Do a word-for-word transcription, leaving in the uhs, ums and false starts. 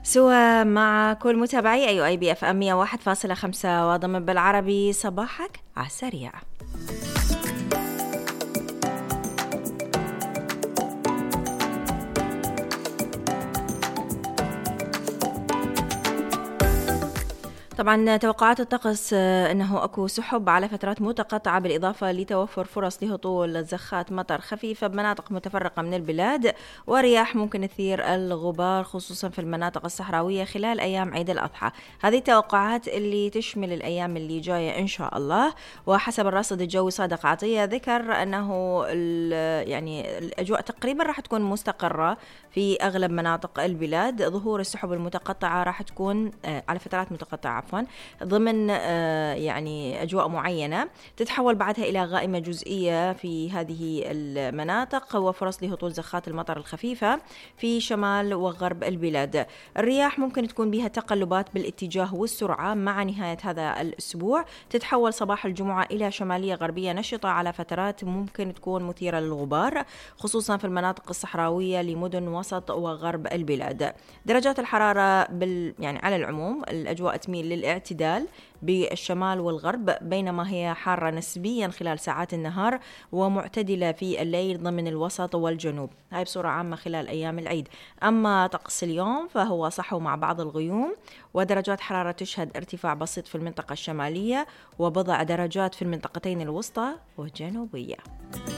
سوا مع كل متابعي أي أي بي اف ام مية وواحد فاصلة خمسة وضمن بالعربي. صباحك عالسريع. طبعا توقعات الطقس أنه أكو سحب على فترات متقطعة بالإضافة لتوفر فرص لهطول زخات مطر خفيفة بمناطق متفرقة من البلاد، ورياح ممكن تثير الغبار خصوصا في المناطق الصحراوية خلال أيام عيد الأضحى. هذه التوقعات اللي تشمل الأيام اللي جاية إن شاء الله. وحسب الرصد الجوي صادق عطية ذكر أنه يعني الأجواء تقريبا راح تكون مستقرة في أغلب مناطق البلاد. ظهور السحب المتقطعة راح تكون على فترات متقطعة ضمن يعني أجواء معينة، تتحول بعدها إلى غائمة جزئية في هذه المناطق وفرص لهطول زخات المطر الخفيفة في شمال وغرب البلاد. الرياح ممكن تكون بها تقلبات بالاتجاه والسرعة مع نهاية هذا الأسبوع، تتحول صباح الجمعة إلى شمالية غربية نشطة على فترات ممكن تكون مثيرة للغبار خصوصا في المناطق الصحراوية لمدن وسط وغرب البلاد. درجات الحرارة بال يعني على العموم الأجواء تميل للاعتدال بالشمال والغرب، بينما هي حارة نسبيا خلال ساعات النهار ومعتدلة في الليل ضمن الوسط والجنوب. هاي بصورة عامة خلال أيام العيد. أما طقس اليوم فهو صحو مع بعض الغيوم، ودرجات حرارة تشهد ارتفاع بسيط في المنطقة الشمالية وبضع درجات في المنطقتين الوسطى والجنوبية.